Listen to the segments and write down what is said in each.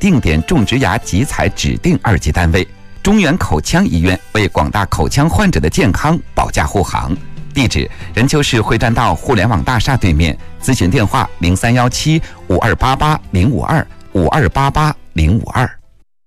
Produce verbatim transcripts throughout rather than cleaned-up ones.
定点种植牙集采指定二级单位。中原口腔医院为广大口腔患者的健康保驾护航。地址：任丘市会栈道互联网大厦对面。咨询电话：零三幺七五二八八零五二五二八八零五二。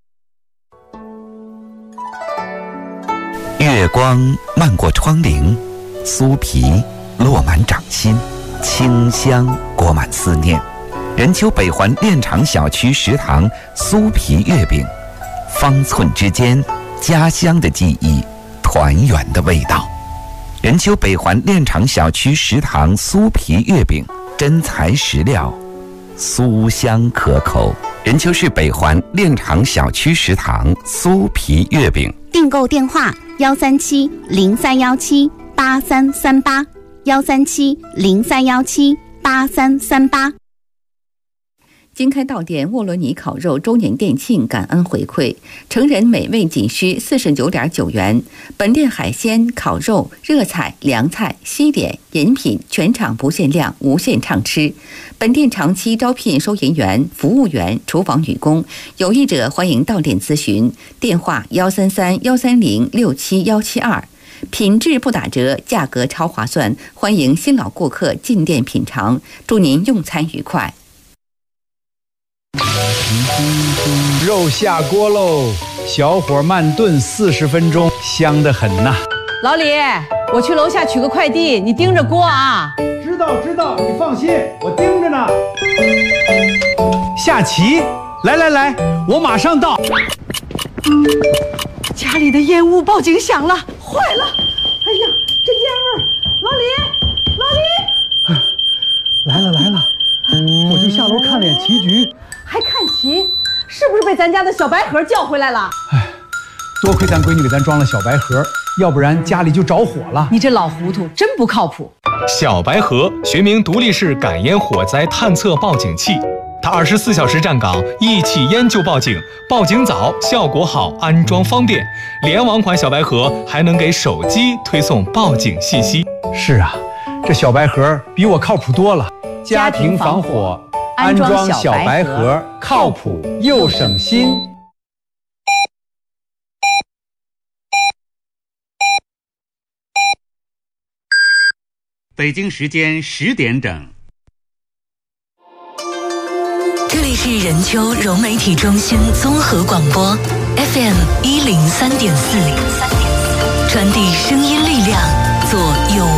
月光漫过窗棂，酥皮落满掌心，清香裹满思念。任丘北环炼厂小区食堂酥皮月饼，方寸之间，家乡的记忆，团圆的味道。任丘北环炼厂小区食堂酥皮月饼，真材实料，酥香可口。任丘市北环炼厂小区食堂酥皮月饼， 订购电话：幺三七零三幺七八三三八，幺三七零三幺七八三三八。 经开到店沃罗尼烤肉周年店庆感恩回馈，成人美味仅需四十九点九元。本店海鲜、烤肉、热菜、凉菜、西点、饮品全场不限量，无限畅吃。本店长期招聘收银员、服务员、厨房女工，有意者欢迎到店咨询。电话：幺三三幺三零六七幺七二。品质不打折，价格超划算，欢迎新老顾客进店品尝。祝您用餐愉快。 肉下锅喽，小火慢炖四十分钟，香得很呐。 老李，我去楼下取个快递，你盯着锅啊。 知道知道，你放心，我盯着呢。下棋，来来来，我马上到。 家里的烟雾报警响了，坏了！哎呀，这烟味儿！老李，老李， 来了来了，我就下楼看了眼棋局。 还看棋？是不是被咱家的小白盒叫回来了？ 哎，多亏咱闺女给咱装了小白盒，要不然家里就着火了。 你这老糊涂，真不靠谱。 小白盒学名独立式感烟火灾探测报警器，它二十四小时站岗，一起烟就报警，报警早，效果好，安装方便。联网款小白盒还能给手机推送报警信息。 是啊，这小白盒比我靠谱多了。家庭防火，安装小白盒，靠谱又省心。 北京时间十点整。 这里是任丘融媒体中心综合广播 F M 一零三点四，传递声音力量，做